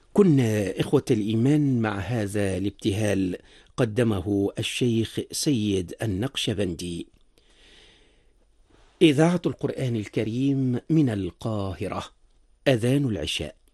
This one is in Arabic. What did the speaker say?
كنا إخوة الإيمان مع هذا الابتهال قدمه الشيخ سيد النقشبندي. إذاعة القرآن الكريم من القاهرة. أذان العشاء.